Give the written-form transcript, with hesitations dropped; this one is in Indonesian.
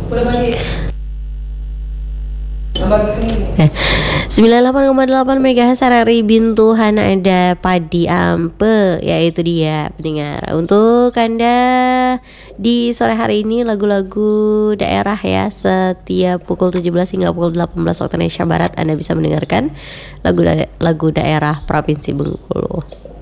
98,8 MHz RRI Bintuhan ada Padi Ampe, yaitu dia pendengar. Untuk Anda di sore hari ini lagu-lagu daerah ya, setiap pukul 17 hingga pukul 18 waktu Indonesia Barat Anda bisa mendengarkan lagu daerah Provinsi Bengkulu.